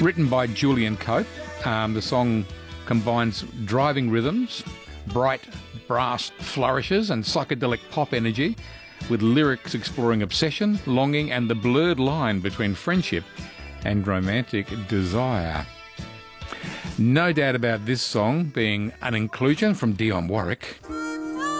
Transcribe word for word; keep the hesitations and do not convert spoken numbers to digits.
Written by Julian Cope, um, the song combines driving rhythms, bright brass flourishes and psychedelic pop energy, with lyrics exploring obsession, longing and the blurred line between friendship and romantic desire. No doubt about this song being an inclusion from Dionne Warwick.